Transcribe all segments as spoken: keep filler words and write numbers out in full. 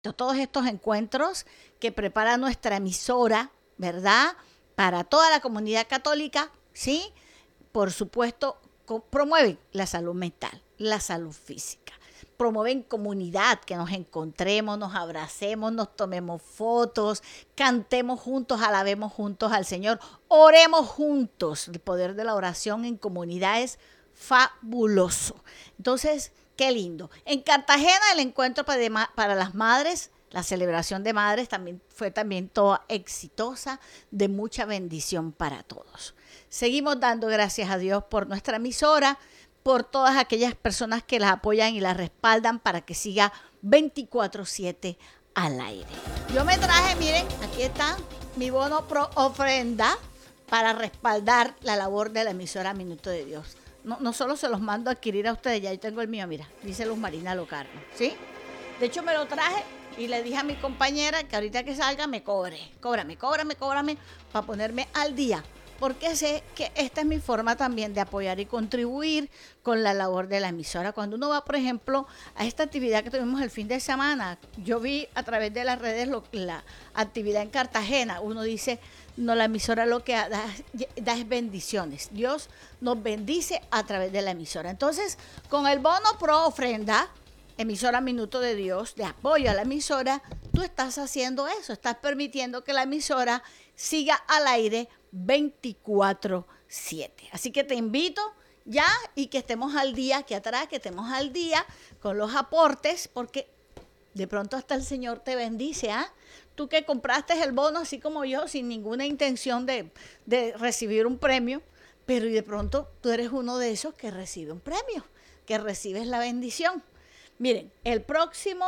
todos estos encuentros que prepara nuestra emisora, ¿verdad? Para toda la comunidad católica, ¿sí? Por supuesto, promueven la salud mental, la salud física. Promueven comunidad, que nos encontremos, nos abracemos, nos tomemos fotos, cantemos juntos, alabemos juntos al Señor, oremos juntos. El poder de la oración en comunidad es fabuloso. Entonces, qué lindo. En Cartagena el encuentro para, para las madres, la celebración de madres también fue también toda exitosa, de mucha bendición para todos. Seguimos dando gracias a Dios por nuestra emisora, por todas aquellas personas que las apoyan y las respaldan para que siga veinticuatro siete al aire. Yo me traje, miren, aquí está mi bono pro ofrenda para respaldar la labor de la emisora Minuto de Dios. No, no solo se los mando a adquirir a ustedes, ya yo tengo el mío, mira, dice Luz Marina Locarno, ¿sí? De hecho me lo traje y le dije a mi compañera que ahorita que salga me cobre, cóbrame, cóbrame, cóbrame, para ponerme al día. Porque sé que esta es mi forma también de apoyar y contribuir con la labor de la emisora. Cuando uno va, por ejemplo, a esta actividad que tuvimos el fin de semana, yo vi a través de las redes lo, la actividad en Cartagena, uno dice, no, la emisora lo que da, da es bendiciones. Dios nos bendice a través de la emisora. Entonces, con el bono pro ofrenda, emisora Minuto de Dios, de apoyo a la emisora, tú estás haciendo eso, estás permitiendo que la emisora siga al aire veinticuatro siete. Así que te invito ya y que estemos al día, aquí atrás, que estemos al día con los aportes, porque de pronto hasta el Señor te bendice, ¿ah? Tú que compraste el bono así como yo, sin ninguna intención de, de recibir un premio, pero y de pronto tú eres uno de esos que recibe un premio, que recibes la bendición. Miren, el próximo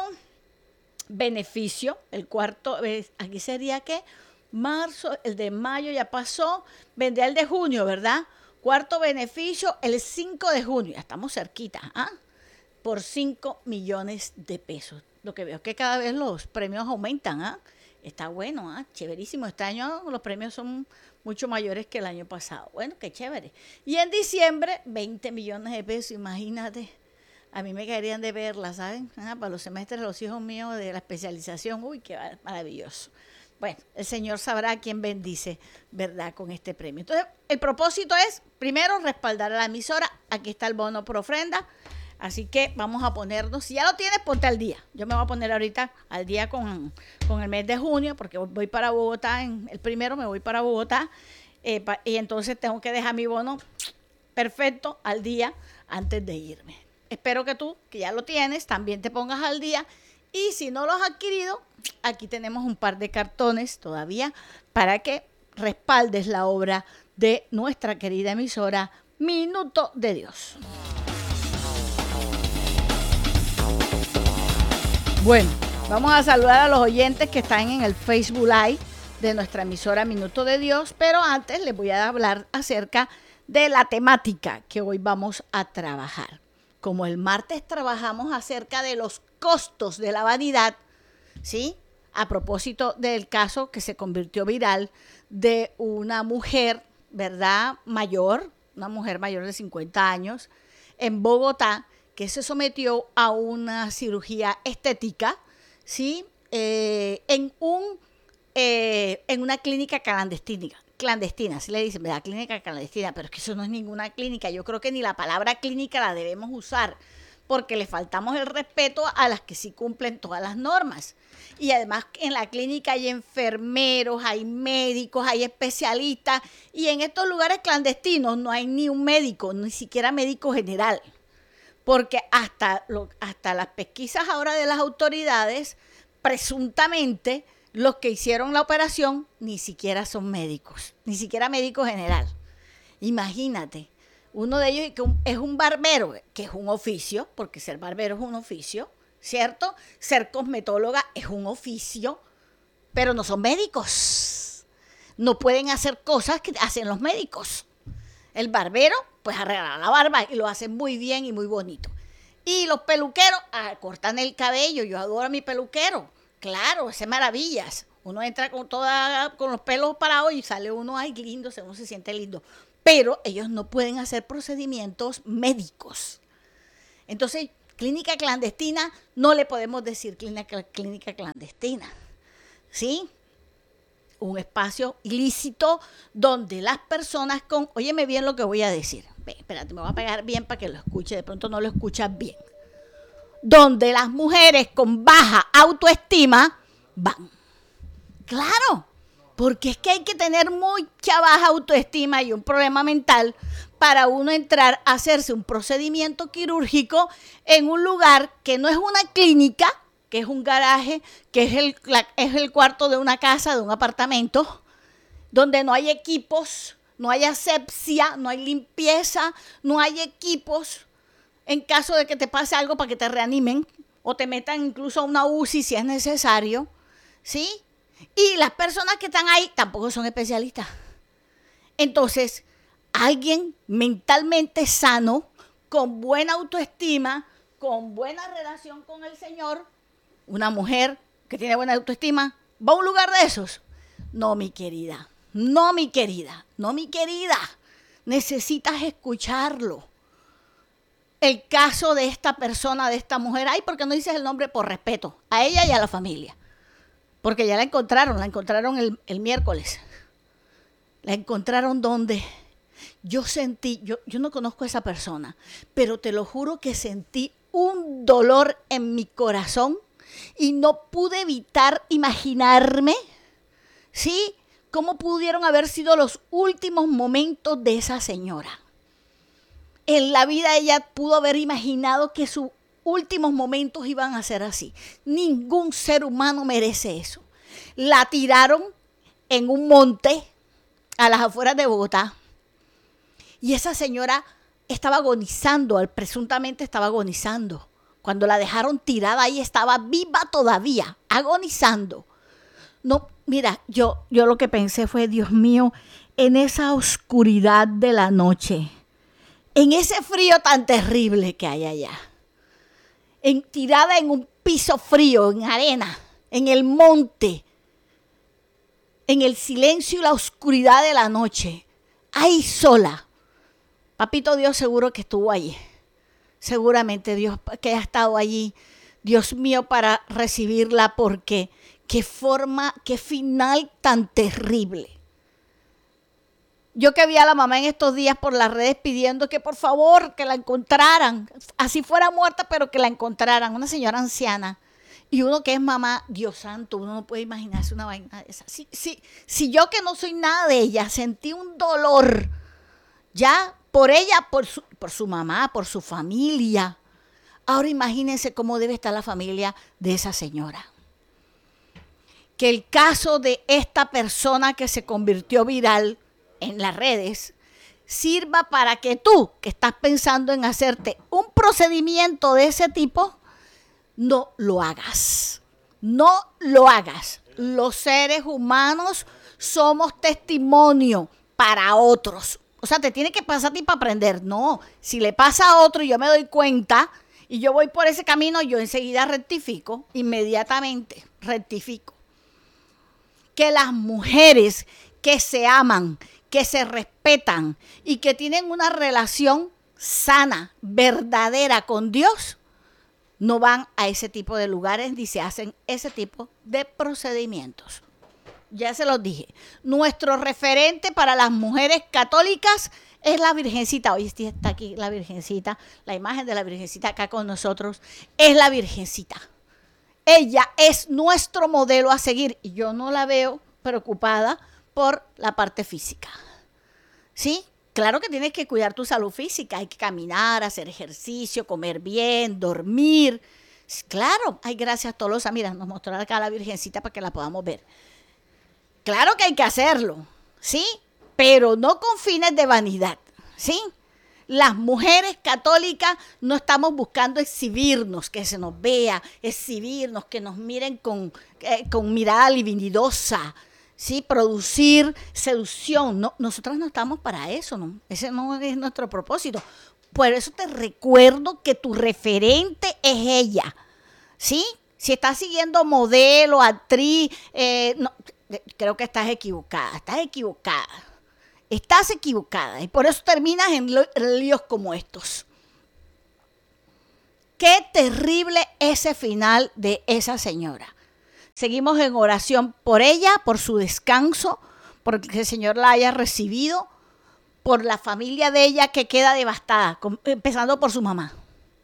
beneficio, el cuarto, aquí sería que marzo, el de mayo ya pasó, vendrá el de junio, ¿verdad? Cuarto beneficio, el cinco de junio, ya estamos cerquita, ¿ah? Por cinco millones de pesos. Lo que veo es que cada vez los premios aumentan, ¿ah? Está bueno, ¿ah? Chéverísimo. Este año los premios son mucho mayores que el año pasado. Bueno, qué chévere. Y en diciembre, veinte millones de pesos, imagínate. A mí me caerían de verla, ¿saben? Ah, para los semestres de los hijos míos de la especialización. Uy, qué maravilloso. Bueno, el Señor sabrá a quién bendice, ¿verdad?, con este premio. Entonces, el propósito es, primero, respaldar a la emisora. Aquí está el bono por ofrenda. Así que vamos a ponernos, si ya lo tienes, ponte al día. Yo me voy a poner ahorita al día con, con el mes de junio, porque voy para Bogotá, en el primero me voy para Bogotá, eh, pa, y entonces tengo que dejar mi bono perfecto al día antes de irme. Espero que tú, que ya lo tienes, también te pongas al día. Y si no lo has adquirido, aquí tenemos un par de cartones todavía para que respaldes la obra de nuestra querida emisora Minuto de Dios. Bueno, vamos a saludar a los oyentes que están en el Facebook Live de nuestra emisora Minuto de Dios, pero antes les voy a hablar acerca de la temática que hoy vamos a trabajar. Como el martes trabajamos acerca de los costos de la vanidad, ¿sí? A propósito del caso que se convirtió viral de una mujer, ¿verdad?, mayor, una mujer mayor de cincuenta años, en Bogotá, que se sometió a una cirugía estética, ¿sí? Eh, en, un, eh, en una clínica clandestina. Clandestina, así le dicen, ¿verdad? Clínica clandestina, pero es que eso no es ninguna clínica. Yo creo que ni la palabra clínica la debemos usar, porque le faltamos el respeto a las que sí cumplen todas las normas. Y además en la clínica hay enfermeros, hay médicos, hay especialistas, y en estos lugares clandestinos no hay ni un médico, ni siquiera médico general, porque hasta, lo, hasta las pesquisas ahora de las autoridades, presuntamente los que hicieron la operación ni siquiera son médicos, ni siquiera médico general. Imagínate. Uno de ellos es un barbero, que es un oficio, porque ser barbero es un oficio, ¿cierto? Ser cosmetóloga es un oficio, pero no son médicos. No pueden hacer cosas que hacen los médicos. El barbero, pues arregla la barba y lo hace muy bien y muy bonito. Y los peluqueros, ah, cortan el cabello. Yo adoro a mi peluquero. Claro, hace maravillas. Uno entra con toda, con los pelos parados y sale uno, ay, lindo, uno se siente lindo. Pero ellos no pueden hacer procedimientos médicos. Entonces, Clínica clandestina, no le podemos decir clínica, clínica clandestina, ¿sí? Un espacio ilícito donde las personas con, óyeme bien lo que voy a decir, Ve, espérate, me voy a pegar bien para que lo escuche, de pronto no lo escuchas bien, donde las mujeres con baja autoestima van. Claro, porque es que hay que tener mucha baja autoestima y un problema mental para uno entrar a hacerse un procedimiento quirúrgico en un lugar que no es una clínica, que es un garaje, que es el, la, es el cuarto de una casa, de un apartamento, donde no hay equipos, no hay asepsia, no hay limpieza, no hay equipos en caso de que te pase algo para que te reanimen o te metan incluso a una U C I si es necesario, ¿sí? Y las personas que están ahí tampoco son especialistas. Entonces, alguien mentalmente sano, con buena autoestima, con buena relación con el Señor, una mujer que tiene buena autoestima, ¿va a un lugar de esos? No, mi querida, no, mi querida, no, mi querida. Necesitas escucharlo. El caso de esta persona, de esta mujer, ay, ¿por qué no dices el nombre? Por respeto a ella y a la familia. Porque ya la encontraron, la encontraron el, el miércoles. La encontraron donde yo sentí, yo, yo no conozco a esa persona, pero te lo juro que sentí un dolor en mi corazón y no pude evitar imaginarme, ¿sí? Cómo pudieron haber sido los últimos momentos de esa señora. En la vida ella pudo haber imaginado que sus últimos momentos iban a ser así. Ningún ser humano merece eso. La tiraron en un monte a las afueras de Bogotá y esa señora estaba agonizando, presuntamente estaba agonizando. Cuando la dejaron tirada ahí estaba viva todavía, agonizando. No, mira, yo, yo lo que pensé fue, Dios mío, en esa oscuridad de la noche, en ese frío tan terrible que hay allá, en, tirada en un piso frío, en arena, en el monte, en el silencio y la oscuridad de la noche, ahí sola. Papito Dios seguro que estuvo allí. Seguramente Dios que ha estado allí, Dios mío, para recibirla, porque qué forma, qué final tan terrible. Yo que vi a la mamá en estos días por las redes pidiendo que por favor que la encontraran, así fuera muerta, pero que la encontraran, una señora anciana. Y uno que es mamá, Dios santo, uno no puede imaginarse una vaina de esa. Si, si, si yo que no soy nada de ella, sentí un dolor, ya por ella, por su, por su mamá, por su familia. Ahora imagínense cómo debe estar la familia de esa señora. Que el caso de esta persona que se convirtió viral en las redes sirva para que tú, que estás pensando en hacerte un procedimiento de ese tipo, no lo hagas. No lo hagas. Los seres humanos somos testimonio para otros. O sea, te tiene que pasar a ti para aprender. No, si le pasa a otro y yo me doy cuenta y yo voy por ese camino, yo enseguida rectifico, inmediatamente rectifico. Que las mujeres que se aman, que se respetan y que tienen una relación sana, verdadera con Dios, no van a ese tipo de lugares ni se hacen ese tipo de procedimientos. Ya se los dije. Nuestro referente para las mujeres católicas es la Virgencita. Hoy está aquí la Virgencita, la imagen de la Virgencita acá con nosotros, es la Virgencita. Ella es nuestro modelo a seguir y yo no la veo preocupada por la parte física. ¿Sí? Claro que tienes que cuidar tu salud física, hay que caminar, hacer ejercicio, comer bien, dormir. Claro, hay gracias a todos los, mira, nos mostró acá la Virgencita para que la podamos ver. Claro que hay que hacerlo, ¿sí? Pero no con fines de vanidad, ¿sí? Las mujeres católicas no estamos buscando exhibirnos, que se nos vea, exhibirnos, que nos miren con, eh, con mirada libidinosa, ¿sí? Producir seducción. No, nosotras no estamos para eso, ¿no? Ese no es nuestro propósito. Por eso te recuerdo que tu referente es ella, ¿sí? Si estás siguiendo modelo, actriz, eh, no, creo que estás equivocada, estás equivocada. Estás equivocada y por eso terminas en líos como estos. Qué terrible ese final de esa señora. Seguimos en oración por ella, por su descanso, porque el Señor la haya recibido, por la familia de ella que queda devastada, empezando por su mamá.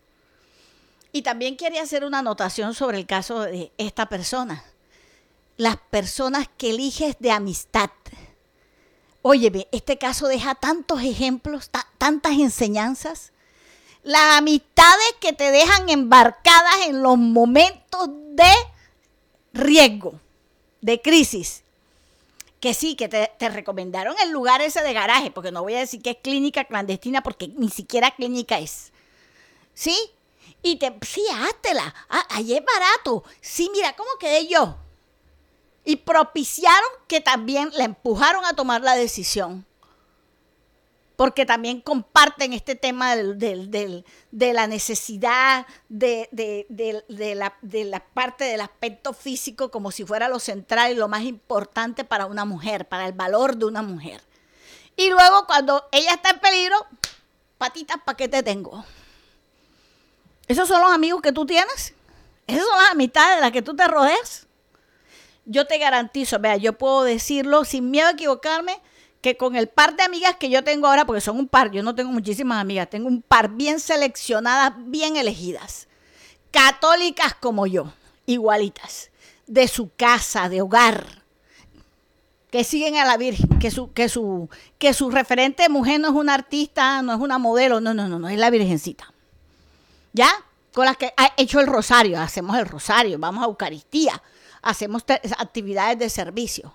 Y también quería hacer una anotación sobre el caso de esta persona. Las personas que eliges de amistad. Óyeme, este caso deja tantos ejemplos, ta- tantas enseñanzas. Las amistades que te dejan embarcadas en los momentos de riesgo, de crisis. Que sí, que te, te recomendaron el lugar ese de garaje, porque no voy a decir que es clínica clandestina, porque ni siquiera clínica es. ¿Sí? Y te, sí, háztela. Ah, allí es barato. Sí, mira, ¿cómo quedé yo? Y propiciaron que también la empujaron a tomar la decisión. Porque también comparten este tema del, del, del, de la necesidad de, de, de, de, la, de la parte del aspecto físico como si fuera lo central y lo más importante para una mujer, para el valor de una mujer. Y luego cuando ella está en peligro, patitas, ¿para qué te tengo? ¿Esos son los amigos que tú tienes? ¿Esas son las amistades de las que tú te rodeas? Yo te garantizo, vea, yo puedo decirlo sin miedo a equivocarme, que con el par de amigas que yo tengo ahora, porque son un par, yo no tengo muchísimas amigas, tengo un par bien seleccionadas, bien elegidas, católicas como yo, igualitas, de su casa, de hogar, que siguen a la Virgen, que su, que su, que su referente de mujer no es una artista, no es una modelo, no, no, no, no, es la Virgencita. ¿Ya? Con las que ha hecho el rosario, hacemos el rosario, vamos a Eucaristía, hacemos te- actividades de servicio.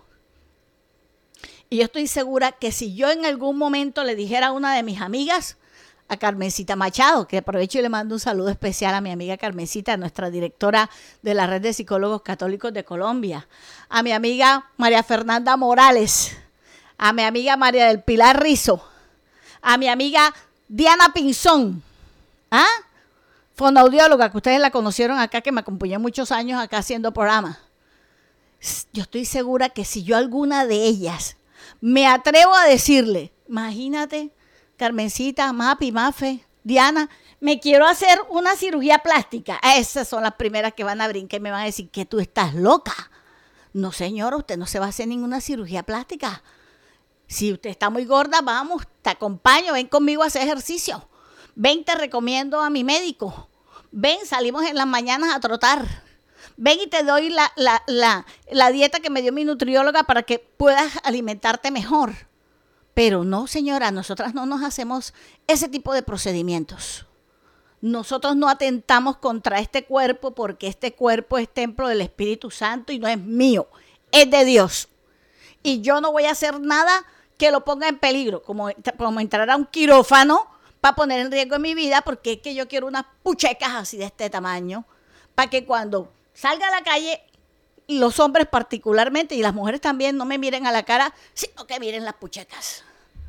Y yo estoy segura que si yo en algún momento le dijera a una de mis amigas, a Carmencita Machado, que aprovecho y le mando un saludo especial a mi amiga Carmencita, nuestra directora de la Red de Psicólogos Católicos de Colombia, a mi amiga María Fernanda Morales, a mi amiga María del Pilar Rizo, a mi amiga Diana Pinzón, ¿ah? Fonoaudióloga, que ustedes la conocieron acá, que me acompañó muchos años acá haciendo programas. Yo estoy segura que si yo alguna de ellas me atrevo a decirle, imagínate, Carmencita, Mapi, Mafe, Diana, me quiero hacer una cirugía plástica. Esas son las primeras que van a brincar y me van a decir que tú estás loca. No, señora, usted no se va a hacer ninguna cirugía plástica. Si usted está muy gorda, vamos, te acompaño, ven conmigo a hacer ejercicio. Ven, te recomiendo a mi médico. Ven, salimos en las mañanas a trotar. Ven y te doy la, la, la, la dieta que me dio mi nutrióloga para que puedas alimentarte mejor. Pero no, señora, nosotras no nos hacemos ese tipo de procedimientos. Nosotros no atentamos contra este cuerpo porque este cuerpo es templo del Espíritu Santo y no es mío, es de Dios. Y yo no voy a hacer nada que lo ponga en peligro, como, como entrar a un quirófano para poner en riesgo mi vida, porque es que yo quiero unas puchecas así de este tamaño, para que cuando salga a la calle, los hombres particularmente y las mujeres también no me miren a la cara, sino que miren las puchecas.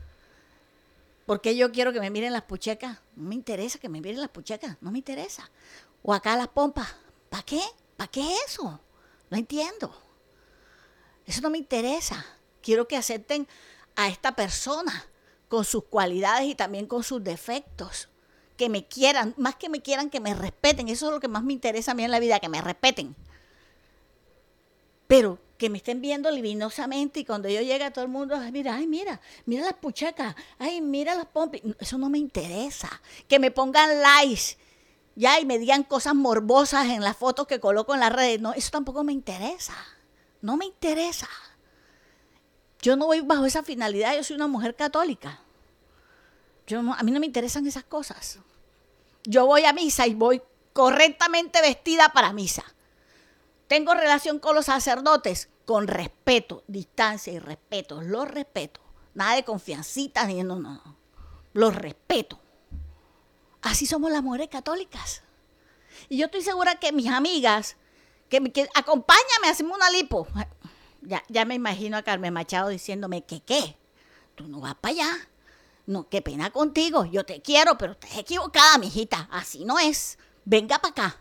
Porque yo quiero que me miren las puchecas. No me interesa que me miren las puchecas, no me interesa. O acá las pompas. ¿Para qué? ¿Para qué eso? No entiendo. Eso no me interesa. Quiero que acepten a esta persona con sus cualidades y también con sus defectos. Que me quieran, más que me quieran, que me respeten. Eso es lo que más me interesa a mí en la vida, que me respeten. Pero que me estén viendo luminosamente y cuando yo llegue a todo el mundo, ay, mira, ay, mira, mira las puchacas, ay, mira las pompis. Eso no me interesa. Que me pongan likes, ya, y me digan cosas morbosas en las fotos que coloco en las redes. No, eso tampoco me interesa. No me interesa. Yo no voy bajo esa finalidad, yo soy una mujer católica. Yo no, a mí no me interesan esas cosas. Yo voy a misa y voy correctamente vestida para misa. Tengo relación con los sacerdotes con respeto, distancia y respeto. Los respeto. Nada de confiancitas, ni no, no, no. Los respeto. Así somos las mujeres católicas. Y yo estoy segura que mis amigas, que, que acompáñame, hacemos una lipo. Ya, ya me imagino a Carmen Machado diciéndome que qué, tú no vas para allá. No, qué pena contigo, yo te quiero, pero estás equivocada, mijita. Así no es. Venga para acá.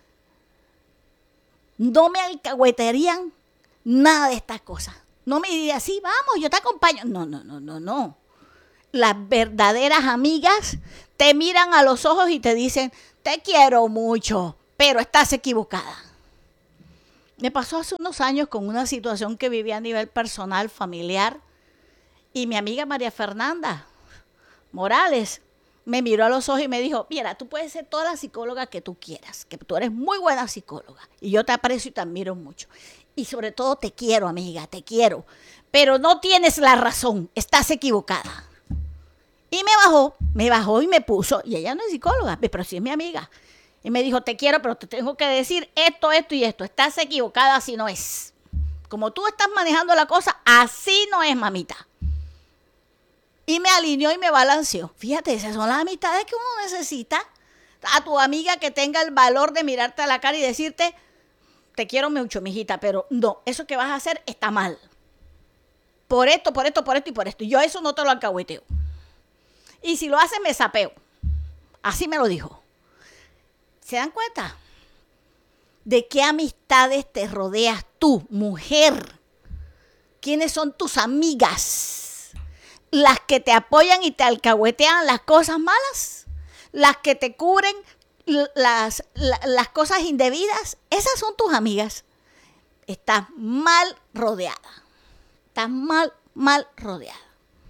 No me alcahueterían nada de estas cosas. No me dirían, sí, vamos, yo te acompaño. No, no, no, no, no. Las verdaderas amigas te miran a los ojos y te dicen, te quiero mucho, pero estás equivocada. Me pasó hace unos años con una situación que viví a nivel personal, familiar, y mi amiga María Fernanda Morales me miró a los ojos y me dijo, mira, tú puedes ser toda la psicóloga que tú quieras, que tú eres muy buena psicóloga, y yo te aprecio y te admiro mucho. Y sobre todo te quiero, amiga, te quiero, pero no tienes la razón, estás equivocada. Y me bajó, me bajó y me puso, y ella no es psicóloga, pero sí es mi amiga. Y me dijo, te quiero, pero te tengo que decir esto, esto y esto. Estás equivocada, así no es. Como tú estás manejando la cosa, así no es, mamita. Y me alineó y me balanceó. Fíjate, esas son las amistades que uno necesita. A tu amiga que tenga el valor de mirarte a la cara y decirte, te quiero mucho, mijita, pero no, eso que vas a hacer está mal. Por esto, por esto, por esto y por esto. Y yo eso no te lo alcahueteo. Y si lo haces, me sapeo. Así me lo dijo. ¿Se dan cuenta? ¿De qué amistades te rodeas tú, mujer? ¿Quiénes son tus amigas? ¿Las que te apoyan y te alcahuetean las cosas malas? ¿Las que te cubren las, las, las cosas indebidas? Esas son tus amigas. Estás mal rodeada. Estás mal, mal rodeada.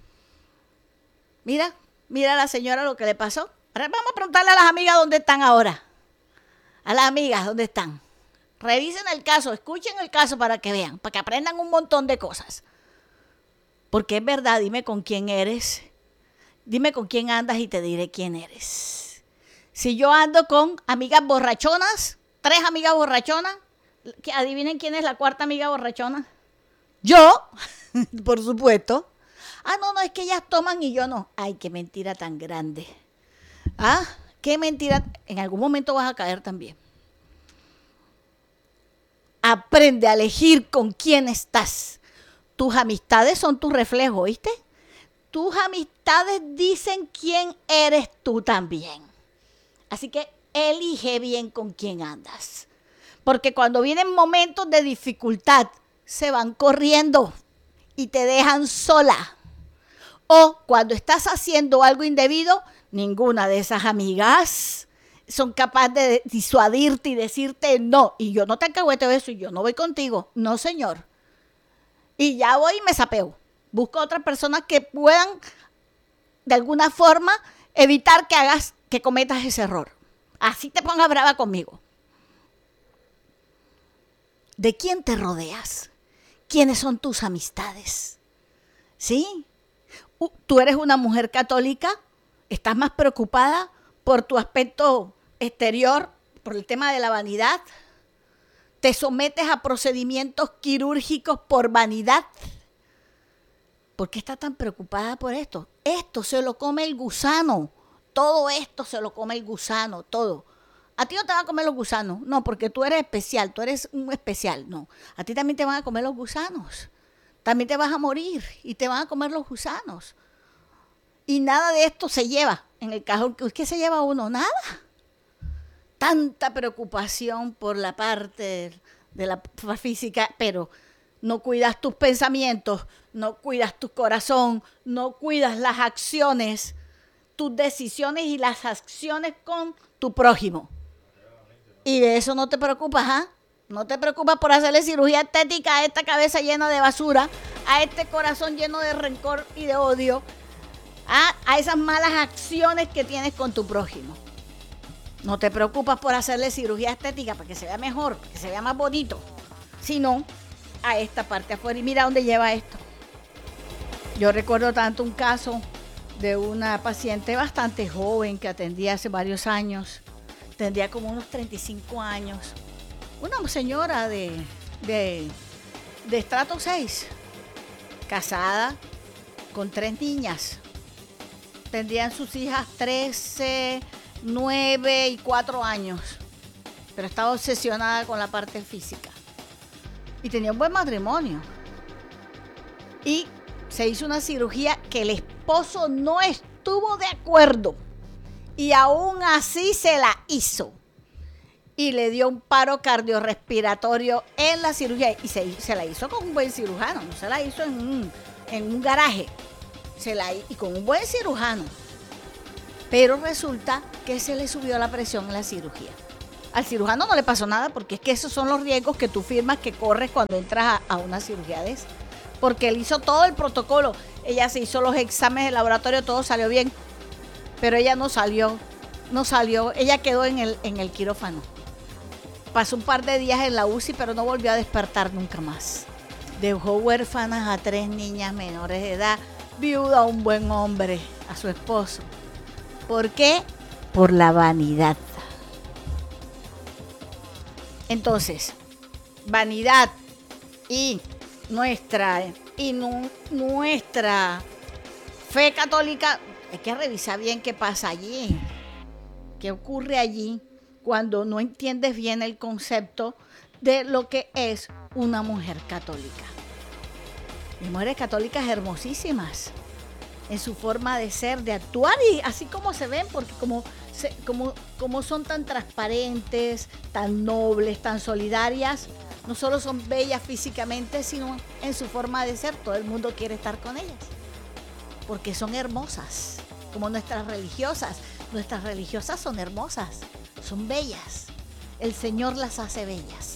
Mira, mira a la señora lo que le pasó. Ahora vamos a preguntarle a las amigas dónde están ahora. A las amigas, ¿dónde están? Revisen el caso, escuchen el caso para que vean, para que aprendan un montón de cosas. Porque es verdad, dime con quién eres, dime con quién andas y te diré quién eres. Si yo ando con amigas borrachonas, tres amigas borrachonas, que adivinen quién es la cuarta amiga borrachona. Yo, por supuesto. Ah, no, no, es que ellas toman y yo no. Ay, qué mentira tan grande. Ah, qué mentira. En algún momento vas a caer también. Aprende a elegir con quién estás. Tus amistades son tu reflejo, ¿oíste? Tus amistades dicen quién eres tú también. Así que elige bien con quién andas. Porque cuando vienen momentos de dificultad, se van corriendo y te dejan sola. O cuando estás haciendo algo indebido, ninguna de esas amigas son capaces de disuadirte y decirte no. Y yo no te alcahueteo eso y yo no voy contigo. No, señor. Y ya voy y me sapeo. Busco otras personas que puedan, de alguna forma, evitar que hagas, que cometas ese error. Así te pongas brava conmigo. ¿De quién te rodeas? ¿Quiénes son tus amistades? ¿Sí? Tú eres una mujer católica, estás más preocupada por tu aspecto exterior, por el tema de la vanidad. Te sometes a procedimientos quirúrgicos por vanidad. ¿Por qué estás tan preocupada por esto? Esto se lo come el gusano. Todo esto se lo come el gusano, todo. A ti no te van a comer los gusanos, no, porque tú eres especial, tú eres un especial, no. A ti también te van a comer los gusanos. También te vas a morir y te van a comer los gusanos. Y nada de esto se lleva en el cajón. ¿Qué se lleva uno? Nada. Tanta preocupación por la parte de la física, pero no cuidas tus pensamientos, no cuidas tu corazón, no cuidas las acciones, tus decisiones y las acciones con tu prójimo. Y de eso no te preocupas, ¿ah? No te preocupas por hacerle cirugía estética a esta cabeza llena de basura, a este corazón lleno de rencor y de odio, a, a esas malas acciones que tienes con tu prójimo. No te preocupas por hacerle cirugía estética para que se vea mejor, para que se vea más bonito, sino a esta parte afuera. Y mira dónde lleva esto. Yo recuerdo tanto un caso de una paciente bastante joven que atendí hace varios años, tendría como unos treinta y cinco años. Una señora de, de, de estrato seis, casada con tres niñas. Tendrían sus hijas trece, nueve y cuatro años. Pero estaba obsesionada con la parte física. Y tenía un buen matrimonio. Y se hizo una cirugía que el esposo no estuvo de acuerdo. Y aún así se la hizo. Y le dio un paro cardiorrespiratorio en la cirugía. Y se, se la hizo con un buen cirujano. No se la hizo en un, en un garaje. Se la, y con un buen cirujano. Pero resulta que se le subió la presión en la cirugía. Al cirujano no le pasó nada porque es que esos son los riesgos que tú firmas que corres cuando entras a, a una cirugía de esa. Porque él hizo todo el protocolo. Ella se hizo los exámenes de laboratorio, todo salió bien. Pero ella no salió, no salió. Ella quedó en el, en el quirófano. Pasó un par de días en la U C I, pero no volvió a despertar nunca más. Dejó huérfanas a tres niñas menores de edad, viuda a un buen hombre, a su esposo. ¿Por qué? Por la vanidad. Entonces, vanidad y nuestra, y nu, nuestra fe católica, hay que revisar bien qué pasa allí, qué ocurre allí cuando no entiendes bien el concepto de lo que es una mujer católica. Hay mujeres católicas hermosísimas en su forma de ser, de actuar, y así como se ven, porque como, se, como, como son tan transparentes, tan nobles, tan solidarias, no solo son bellas físicamente, sino en su forma de ser, todo el mundo quiere estar con ellas, porque son hermosas, como nuestras religiosas. Nuestras religiosas son hermosas, son bellas, el Señor las hace bellas.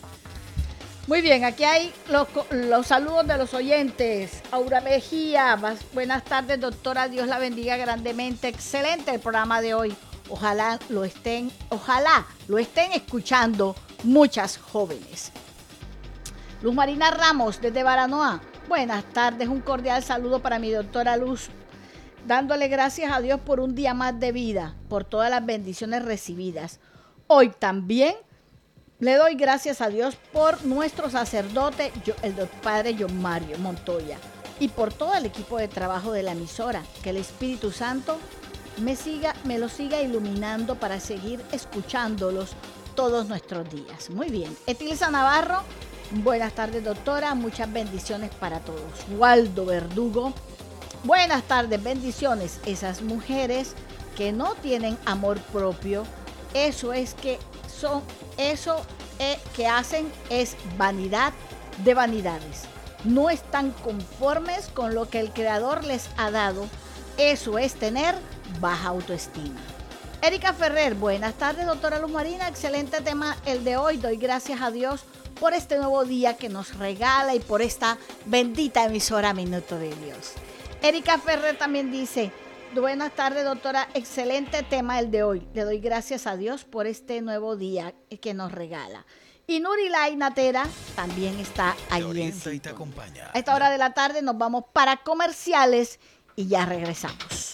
Muy bien, aquí hay los, los saludos de los oyentes. Aura Mejía, buenas tardes, doctora, Dios la bendiga grandemente. Excelente el programa de hoy. Ojalá lo estén, ojalá lo estén escuchando muchas jóvenes. Luz Marina Ramos, desde Baranoa. Buenas tardes, un cordial saludo para mi doctora Luz, dándole gracias a Dios por un día más de vida, por todas las bendiciones recibidas. Hoy también le doy gracias a Dios por nuestro sacerdote, el padre John Mario Montoya, y por todo el equipo de trabajo de la emisora. Que el Espíritu Santo me siga, me lo siga iluminando para seguir escuchándolos todos nuestros días. Muy bien. Etilsa Navarro, buenas tardes, doctora, muchas bendiciones para todos. Waldo Verdugo, buenas tardes, bendiciones. Esas mujeres que no tienen amor propio, eso es que son, eso eh, que hacen es vanidad de vanidades. No están conformes con lo que el Creador les ha dado. Eso es tener baja autoestima. Erika Ferrer, buenas tardes, doctora Luz Marina. Excelente tema el de hoy. Doy gracias a Dios por este nuevo día que nos regala y por esta bendita emisora Minuto de Dios. Erika Ferrer también dice: buenas tardes, doctora, excelente tema el de hoy. Le doy gracias a Dios por este nuevo día que nos regala. Y Nurilay Natera también está allí en sí. A esta hora de la tarde nos vamos para comerciales y ya regresamos.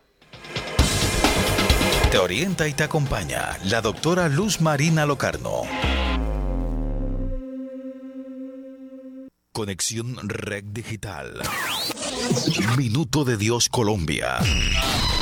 Te orienta y te acompaña la doctora Luz Marina Locarno. Conexión Red Digital. Minuto de Dios Colombia.